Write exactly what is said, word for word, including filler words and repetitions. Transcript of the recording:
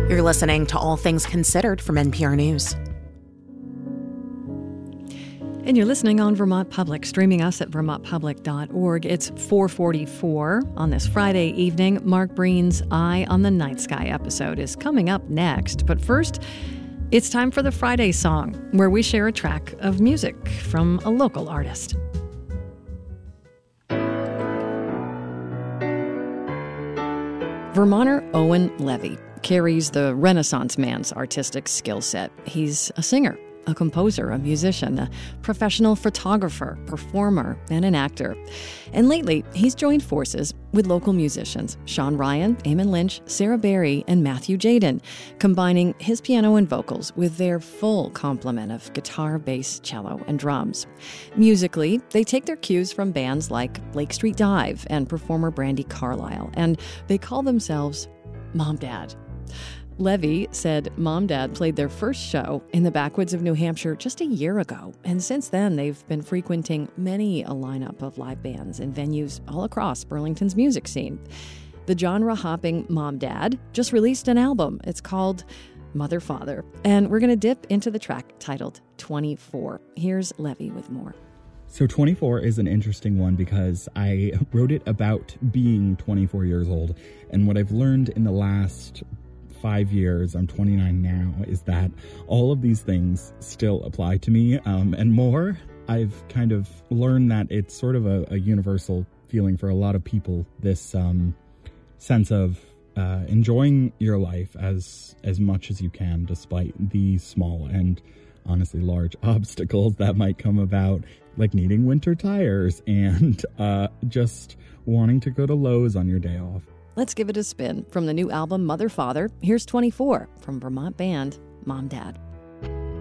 You're listening to All Things Considered from N P R News. And you're listening on Vermont Public, streaming us at vermont public dot org. It's four forty-four on this Friday evening. Mark Breen's Eye on the Night Sky episode is coming up next. But first, it's time for the Friday Song, where we share a track of music from a local artist. Vermonter Owen Levy carries the Renaissance man's artistic skill set. He's a singer, a composer, a musician, a professional photographer, performer, and an actor. And lately, he's joined forces with local musicians Sean Ryan, Eamon Lynch, Sarah Berry, and Matthew Jaden, combining his piano and vocals with their full complement of guitar, bass, cello, and drums. Musically, they take their cues from bands like Lake Street Dive and performer Brandi Carlile, and they call themselves Mom Dad. Levy said Mom Dad played their first show in the backwoods of New Hampshire just a year ago, and since then they've been frequenting many a lineup of live bands in venues all across Burlington's music scene. The genre-hopping Mom Dad just released an album. It's called Mother Father, and we're going to dip into the track titled twenty-four. Here's Levy with more. So twenty-four is an interesting one because I wrote it about being twenty-four years old, and what I've learned in the last five years, I'm twenty-nine now, is that all of these things still apply to me, um, and more. I've kind of learned that it's sort of a, a universal feeling for a lot of people, this um, sense of uh, enjoying your life as as much as you can, despite the small and honestly large obstacles that might come about, like needing winter tires and uh, just wanting to go to Lowe's on your day off. Let's give it a spin. From the new album Mother Father, here's twenty-four from Vermont band Mom Dad.